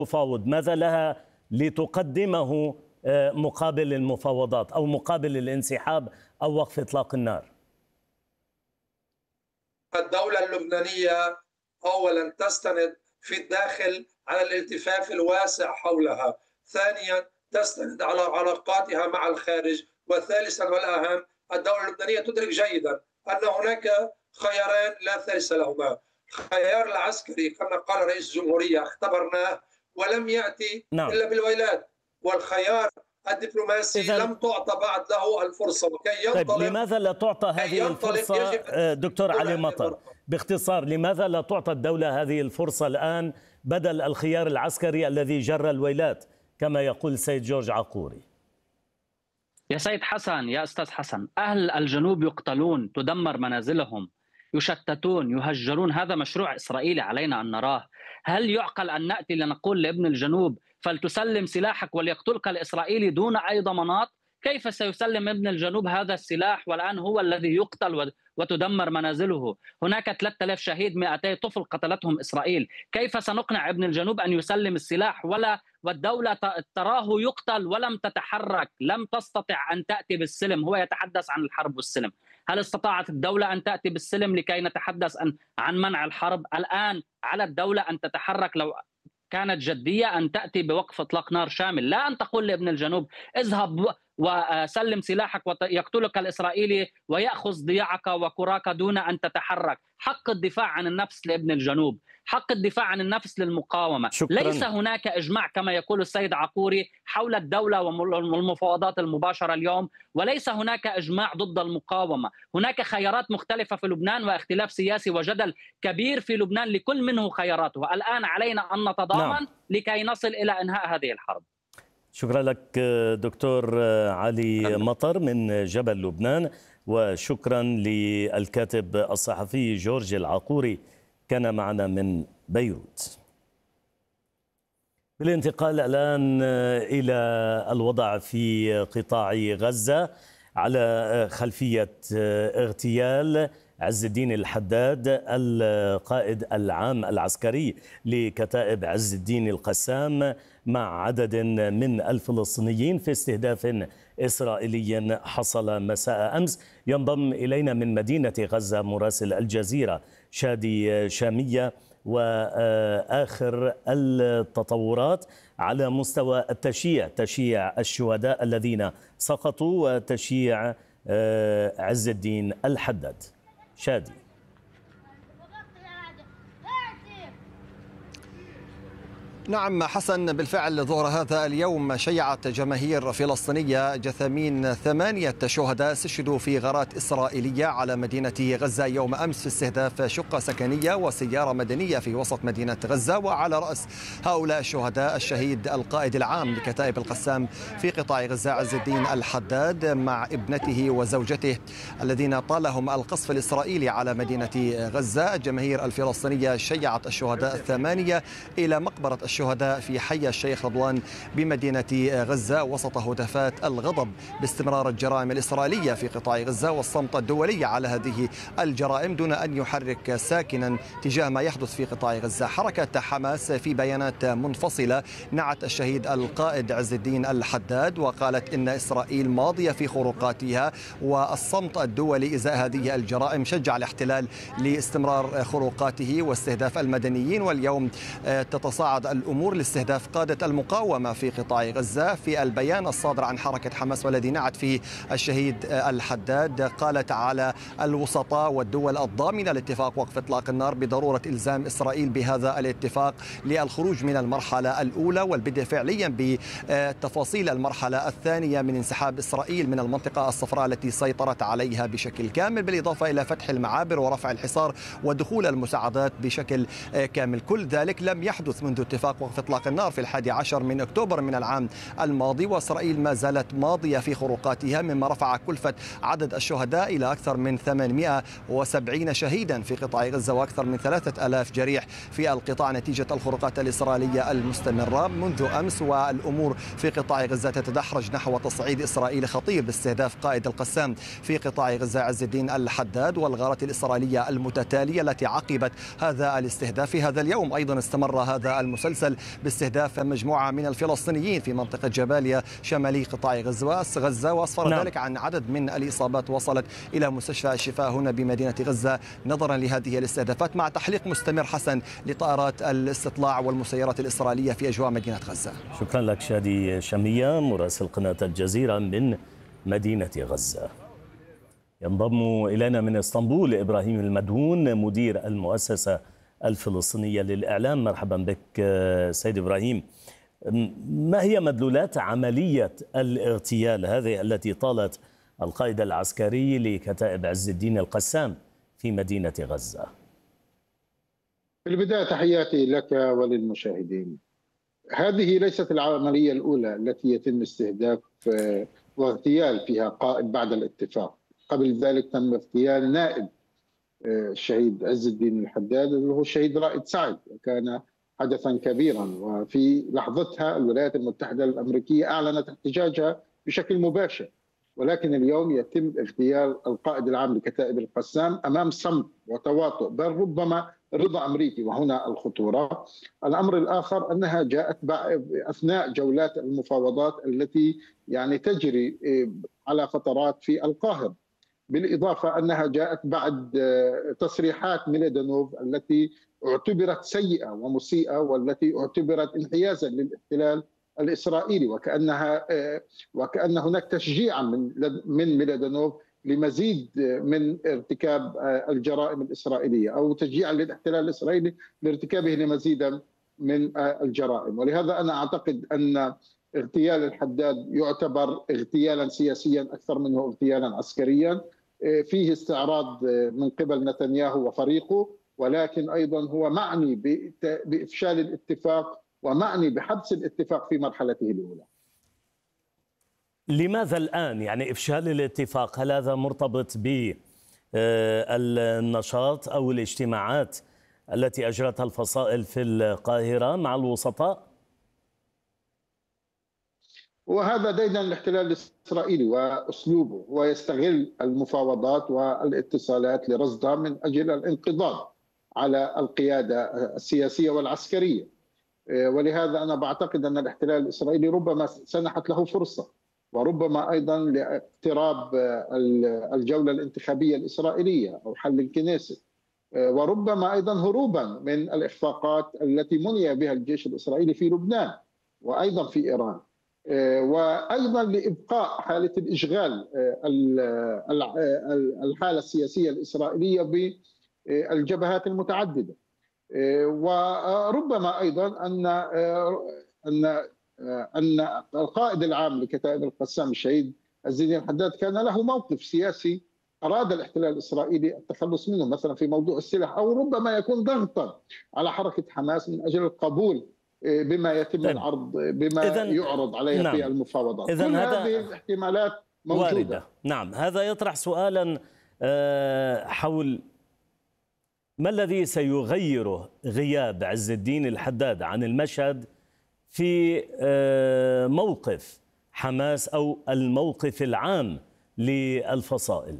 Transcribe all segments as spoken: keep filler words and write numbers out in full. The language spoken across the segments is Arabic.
تفاوض، ماذا لها لتقدمه مقابل المفاوضات أو مقابل الانسحاب أو وقف إطلاق النار؟ الدولة اللبنانية أولا تستند في الداخل على الالتفاف الواسع حولها، ثانيا تستند على علاقاتها مع الخارج، وثالثا والأهم الدولة اللبنانية تدرك جيدا أن هناك خياران لا ثالث لهما. الخيار العسكري كما قال رئيس الجمهورية اختبرناه ولم يأتي نعم. إلا بالويلات، والخيار الدبلوماسي إذن... لم تعطى بعد له الفرصة وكي ينطلق. طيب لماذا لا تعطى هذه الفرصة دكتور علي مطر؟ باختصار، لماذا لا تعطى الدولة هذه الفرصة الآن بدل الخيار العسكري الذي جر الويلات كما يقول السيد جورج عقوري؟ يا سيد حسن، يا أستاذ حسن، أهل الجنوب يقتلون، تدمر منازلهم، يشتتون، يهجرون. هذا مشروع إسرائيلي علينا أن نراه. هل يعقل أن نأتي لنقول لابن الجنوب فلتسلم سلاحك وليقتلك الإسرائيلي دون أي ضمانات؟ كيف سيسلم ابن الجنوب هذا السلاح والآن هو الذي يقتل وتدمر منازله؟ هناك ثلاثة آلاف شهيد، مئتي طفل قتلتهم إسرائيل. كيف سنقنع ابن الجنوب أن يسلم السلاح ولا والدولة تراه يقتل ولم تتحرك، لم تستطع أن تأتي بالسلم؟ هو يتحدث عن الحرب والسلم. هل استطاعت الدولة أن تأتي بالسلم لكي نتحدث عن منع الحرب؟ الآن على الدولة أن تتحرك لو كانت جدية، أن تأتي بوقف إطلاق نار شامل، لا أن تقول لابن الجنوب اذهب وسلم سلاحك ويقتلك الإسرائيلي ويأخذ ضياعك وكراك دون أن تتحرك. حق الدفاع عن النفس لابن الجنوب، حق الدفاع عن النفس للمقاومة. شكراً. ليس هناك إجماع كما يقول السيد عقوري حول الدولة والمفاوضات المباشرة اليوم، وليس هناك إجماع ضد المقاومة. هناك خيارات مختلفة في لبنان واختلاف سياسي وجدل كبير في لبنان لكل منه خياراته. الآن علينا أن نتضامن نعم. لكي نصل إلى إنهاء هذه الحرب. شكرا لك دكتور علي مطر من جبل لبنان، وشكرا للكاتب الصحفي جورج العقوري كان معنا من بيروت. بالانتقال الآن إلى الوضع في قطاع غزة على خلفية اغتيال عز الدين الحداد القائد العام العسكري لكتائب عز الدين القسام مع عدد من الفلسطينيين في استهداف إسرائيلي حصل مساء أمس. ينضم إلينا من مدينة غزة مراسل الجزيرة شادي شامية، وآخر التطورات على مستوى التشييع، تشييع الشهداء الذين سقطوا وتشييع عز الدين الحداد. شادي. نعم حسن، بالفعل ظهر هذا اليوم شيعت جماهير فلسطينية جثامين ثمانية شهداء استشهدوا في غارات إسرائيلية على مدينة غزة يوم أمس في استهداف شقة سكنية وسيارة مدنية في وسط مدينة غزة. وعلى رأس هؤلاء الشهداء الشهيد القائد العام لكتائب القسام في قطاع غزة عز الدين الحداد مع ابنته وزوجته الذين طالهم القصف الإسرائيلي على مدينة غزة. الجماهير الفلسطينية شيعت الشهداء الثمانية إلى مقبرة الشهداء في حي الشيخ رضوان بمدينة غزة وسط هتافات الغضب باستمرار الجرائم الإسرائيلية في قطاع غزة والصمت الدولي على هذه الجرائم دون أن يحرك ساكنا تجاه ما يحدث في قطاع غزة. حركة حماس في بيانات منفصلة نعت الشهيد القائد عز الدين الحداد وقالت إن إسرائيل ماضية في خروقاتها، والصمت الدولي إزاء هذه الجرائم شجع الاحتلال لاستمرار خروقاته واستهداف المدنيين. واليوم تتصاعد الأمور لاستهداف قادة المقاومة في قطاع غزة. في البيان الصادر عن حركة حماس والذي نعت فيه الشهيد الحداد قالت على الوسطاء والدول الضامنة لاتفاق وقف إطلاق النار بضرورة إلزام إسرائيل بهذا الاتفاق للخروج من المرحلة الأولى والبدء فعليا بتفاصيل المرحلة الثانية من انسحاب إسرائيل من المنطقة الصفراء التي سيطرت عليها بشكل كامل، بالإضافة إلى فتح المعابر ورفع الحصار ودخول المساعدات بشكل كامل. كل ذلك لم يحدث منذ اتفاق وقف إطلاق النار في الحادي عشر من أكتوبر من العام الماضي، وإسرائيل ما زالت ماضية في خروقاتها مما رفع كلفة عدد الشهداء إلى أكثر من ثمانمئة وسبعين شهيدا في قطاع غزة وأكثر من ثلاثة آلاف جريح في القطاع نتيجة الخروقات الإسرائيلية المستمرة منذ أمس. والأمور في قطاع غزة تتدحرج نحو تصعيد إسرائيلي خطير باستهداف قائد القسام في قطاع غزة عز الدين الحداد والغارات الإسرائيلية المتتالية التي عقبت هذا الاستهداف. في هذا اليوم أيضا استمر هذا المسلسل تتسلسل باستهداف مجموعة من الفلسطينيين في منطقة جباليا شمالي قطاع غزة، وأسفر نعم. ذلك عن عدد من الإصابات وصلت إلى مستشفى الشفاء هنا بمدينة غزة نظرا لهذه الاستهدافات، مع تحليق مستمر حسن لطائرات الاستطلاع والمسيرات الإسرائيلية في أجواء مدينة غزة. شكرا لك شادي شمية مراسل قناة الجزيرة من مدينة غزة. ينضم إلينا من اسطنبول إبراهيم المدهون مدير المؤسسة الفلسطينية للإعلام. مرحبا بك سيد إبراهيم. ما هي مدلولات عملية الاغتيال هذه التي طالت القائد العسكري لكتائب عز الدين القسام في مدينة غزة؟ في البداية تحياتي لك وللمشاهدين. هذه ليست العملية الأولى التي يتم استهداف واغتيال فيها قائد بعد الاتفاق. قبل ذلك تم اغتيال نائب الشهيد عز الدين الحداد اللي هو الشهيد رائد سعد، وكان حدثا كبيرا، وفي لحظتها الولايات المتحدة الأمريكية أعلنت احتجاجها بشكل مباشر. ولكن اليوم يتم اغتيال القائد العام لكتائب القسام أمام صمت وتواطؤ، بل ربما رضا أمريكي، وهنا الخطورة. الأمر الآخر أنها جاءت أثناء جولات المفاوضات التي يعني تجري على فترات في القاهرة، بالإضافة أنها جاءت بعد تصريحات ميلادانوف التي اعتبرت سيئة ومسيئة، والتي اعتبرت انحيازا للاحتلال الإسرائيلي، وكأنها وكأن هناك تشجيعا من من ميلادانوف لمزيد من ارتكاب الجرائم الإسرائيلية، أو تشجيعا للاحتلال الإسرائيلي لارتكابه لمزيد من الجرائم. ولهذا أنا أعتقد أن اغتيال الحداد يعتبر اغتيالا سياسيا أكثر منه اغتيالا عسكريا، فيه استعراض من قبل نتنياهو وفريقه، ولكن أيضا هو معني بإفشال الاتفاق ومعني بحبس الاتفاق في مرحلته الأولى. لماذا الآن يعني إفشال الاتفاق؟ هل هذا مرتبط بالنشاط أو الاجتماعات التي أجرتها الفصائل في القاهرة مع الوسطاء؟ وهذا ديدن الاحتلال الإسرائيلي وأسلوبه، ويستغل المفاوضات والاتصالات لرصدها من أجل الانقضاض على القيادة السياسية والعسكرية. ولهذا أنا بعتقد أن الاحتلال الإسرائيلي ربما سنحت له فرصة، وربما أيضا لاقتراب الجولة الانتخابية الإسرائيلية أو حل الكنيست، وربما أيضا هروبا من الإخفاقات التي مني بها الجيش الإسرائيلي في لبنان وأيضا في إيران، وأيضا لإبقاء حالة الإشغال الحالة السياسية الإسرائيلية بالجبهات المتعددة. وربما أيضا أن أن أن القائد العام لكتائب القسام الشهيد عز الدين الحداد كان له موقف سياسي أراد الاحتلال الإسرائيلي التخلص منه، مثلا في موضوع السلاح، أو ربما يكون ضغطا على حركة حماس من أجل القبول بما يتم طيب. العرض بما يعرض عليها نعم. في المفاوضات. كل هذه الاحتمالات موجودة واردة. نعم، هذا يطرح سؤالا حول ما الذي سيغيره غياب عز الدين الحداد عن المشهد في موقف حماس أو الموقف العام للفصائل.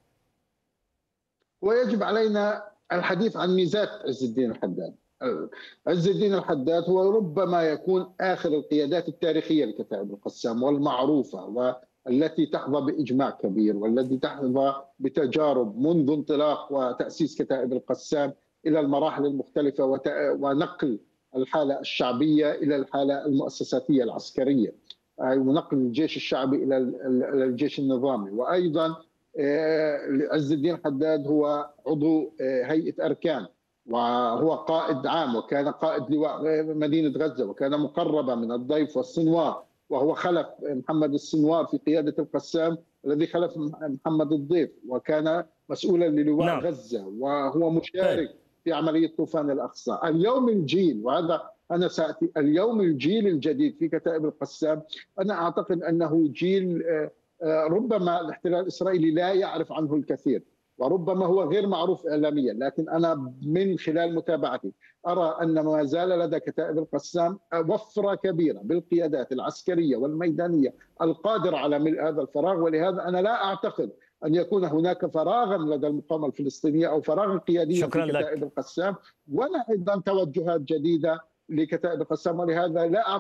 ويجب علينا الحديث عن ميزات عز الدين الحداد. عز الدين الحداد هو ربما يكون آخر القيادات التاريخية لكتائب القسام والمعروفة، والتي تحظى بإجماع كبير، والتي تحظى بتجارب منذ انطلاق وتأسيس كتائب القسام إلى المراحل المختلفة ونقل الحالة الشعبية إلى الحالة المؤسساتية العسكرية، ونقل الجيش الشعبي إلى الجيش النظامي. وأيضا عز الدين الحداد هو عضو هيئة أركان، وهو قائد عام، وكان قائد لواء مدينة غزة، وكان مقربا من الضيف والسنوار، وهو خلف محمد السنوار في قيادة القسام الذي خلف محمد الضيف، وكان مسؤولا للواء نعم. غزة، وهو مشارك طيب. في عملية طوفان الأقصى. اليوم الجيل، وهذا أنا سأتي، اليوم الجيل الجديد في كتائب القسام أنا أعتقد أنه جيل ربما الاحتلال الإسرائيلي لا يعرف عنه الكثير، وربما هو غير معروف إعلاميا، لكن أنا من خلال متابعتي أرى أن ما زال لدى كتائب القسام وفرة كبيرة بالقيادات العسكرية والميدانية القادرة على ملء هذا الفراغ. ولهذا أنا لا أعتقد أن يكون هناك فراغا لدى المقاومة الفلسطينية أو فراغا قياديا في كتائب القسام، ولا أيضا توجهات جديدة لكتائب قسام، ولهذا لا